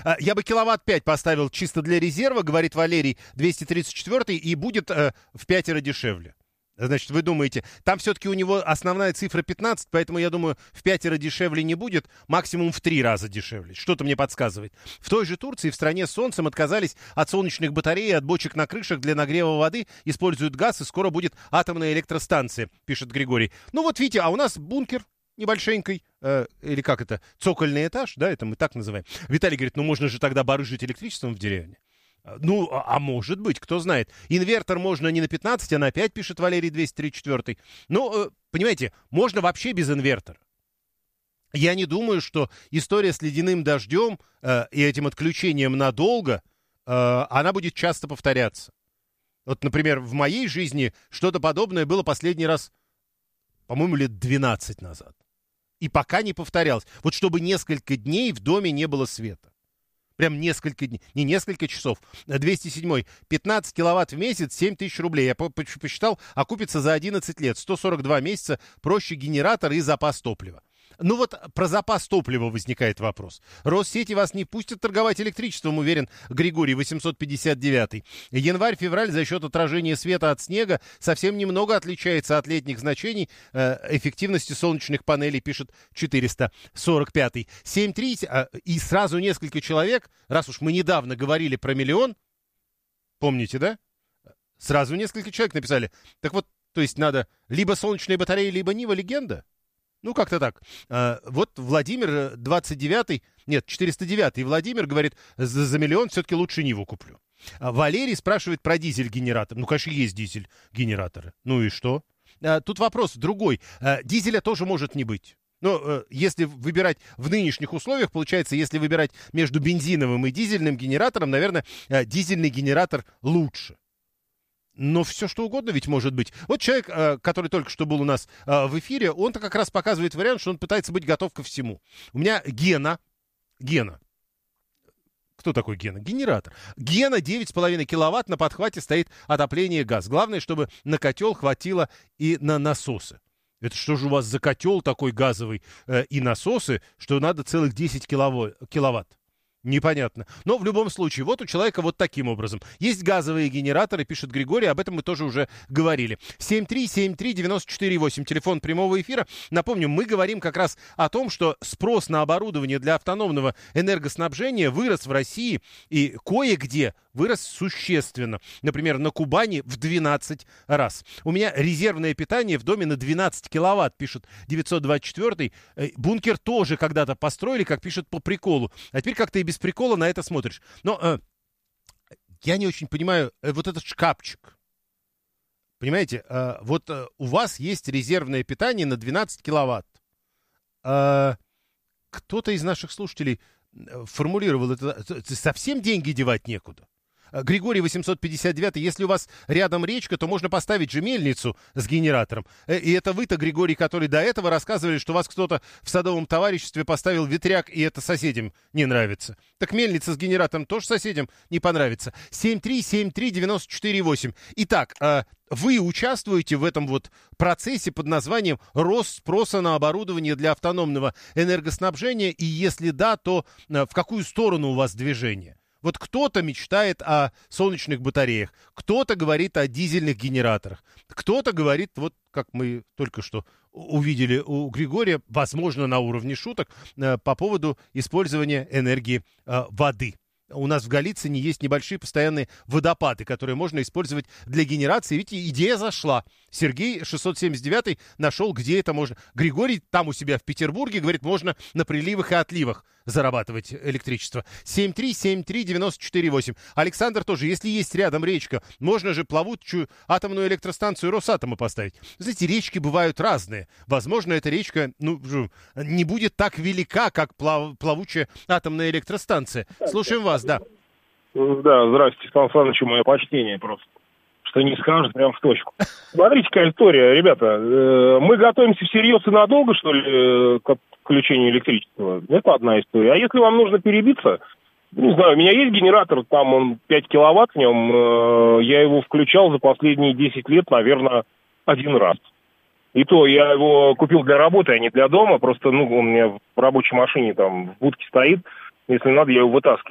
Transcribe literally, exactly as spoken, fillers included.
А, я бы киловатт пять поставил чисто для резерва, говорит Валерий, двести тридцать четыре, и будет э, в пятеро дешевле. Значит, вы думаете, там все-таки у него основная цифра пятнадцать, поэтому, я думаю, в пятеро дешевле не будет, максимум в три раза дешевле. Что-то мне подсказывает. В той же Турции, в стране с солнцем, отказались от солнечных батарей и от бочек на крышах для нагрева воды, используют газ, и скоро будет атомная электростанция, пишет Григорий. Ну вот видите, а у нас бункер небольшенький, э, или как это, цокольный этаж, да, это мы так называем. Виталий говорит, ну можно же тогда барыжить электричеством в деревне. Ну, а, а может быть, кто знает. Инвертор можно не на пятнадцать, а на пять, пишет Валерий двести тридцать четыре. Ну, э, понимаете, можно вообще без инвертора. Я не думаю, что история с ледяным дождем э, и этим отключением надолго, э, она будет часто повторяться. Вот, например, в моей жизни что-то подобное было последний раз, по-моему, лет двенадцать назад. И пока не повторялось. Вот чтобы несколько дней в доме не было света. Прям несколько дней, не несколько часов. двести семь, пятнадцать киловатт в месяц, семь тысяч рублей. Я посчитал, окупится за одиннадцать лет. сто сорок два месяца, проще генератор и запас топлива. Ну вот про запас топлива возникает вопрос. Россети вас не пустят торговать электричеством, уверен Григорий, восемьсот пятьдесят девять. Январь-февраль за счет отражения света от снега совсем немного отличается от летних значений э, эффективности солнечных панелей, пишет четыреста сорок пять. семь три э, и сразу несколько человек, раз уж мы недавно говорили про миллион, помните, да? Сразу несколько человек написали. Так вот, то есть надо либо солнечные батареи, либо Нива легенда? Ну, как-то так. А, вот Владимир, двадцать девятый, нет, четыреста девятый Владимир говорит, за, за миллион все-таки лучше Ниву куплю. А Валерий спрашивает про дизель-генератор. Ну, конечно, есть дизель-генераторы. Ну и что? А, тут вопрос другой. А, дизеля тоже может не быть. Но если выбирать в нынешних условиях, получается, если выбирать между бензиновым и дизельным генератором, наверное, дизельный генератор лучше. Но все что угодно ведь может быть. Вот человек, который только что был у нас в эфире, он-то как раз показывает вариант, что он пытается быть готов ко всему. У меня Гена, Гена, кто такой Гена? Генератор. Гена девять с половиной киловатт, на подхвате стоит отопление, газ. Главное, чтобы на котел хватило и на насосы. Это что же у вас за котел такой газовый э, и насосы, что надо целых десять киловатт? Непонятно. Но в любом случае, вот у человека вот таким образом. Есть газовые генераторы, пишет Григорий, об этом мы тоже уже говорили. семь три семь три девять четыре восемь, телефон прямого эфира. Напомню, мы говорим как раз о том, что спрос на оборудование для автономного энергоснабжения вырос в России и кое-где вырос существенно. Например, на Кубани в двенадцать раз. У меня резервное питание в доме на двенадцать киловатт, пишет девятьсот двадцать четыре. Бункер тоже когда-то построили, как пишет, по приколу. А теперь как-то и без прикола на это смотришь. Но э, я не очень понимаю, э, вот этот шкафчик. Понимаете, э, вот э, у вас есть резервное питание на двенадцать киловатт. Э, кто-то из наших слушателей формулировал это. Совсем деньги девать некуда. Григорий восемьсот пятьдесят девять, если у вас рядом речка, то можно поставить же мельницу с генератором. И это вы-то, Григорий, который до этого рассказывали, что у вас кто-то в садовом товариществе поставил ветряк, и это соседям не нравится. Так мельница с генератором тоже соседям не понравится. семь три семь три девять четыре восемь. Итак, вы участвуете в этом вот процессе под названием «Рост спроса на оборудование для автономного энергоснабжения», и если да, то в какую сторону у вас движение? Вот кто-то мечтает о солнечных батареях, кто-то говорит о дизельных генераторах, кто-то говорит, вот как мы только что увидели у Григория, возможно, на уровне шуток, э, по поводу использования энергии э, воды. У нас в Голицыне есть небольшие постоянные водопады, которые можно использовать для генерации. Видите, идея зашла. Сергей шестьсот семьдесят девять нашел, где это можно. Григорий там у себя в Петербурге говорит, можно на приливах и отливах зарабатывать электричество. семь три семь три девять четыре восемь. Александр тоже, если есть рядом речка, можно же плавучую атомную электростанцию Росатома поставить. Знаете, речки бывают разные. Возможно, эта речка ну, не будет так велика, как плав... плавучая атомная электростанция. Слушаем вас, да. Да, здравствуйте, Сан Саныч, мое почтение просто. Что не скажет, прям в точку. Смотрите, какая история, ребята. Мы готовимся всерьез и надолго, что ли, к включению электричества? Это одна история. А если вам нужно перебиться, не знаю, у меня есть генератор, там он пять киловатт в нем, я его включал за последние десять лет, наверное, один раз. И то я его купил для работы, а не для дома, просто, ну, он у меня в рабочей машине там в будке стоит, если надо, я его вытаскиваю.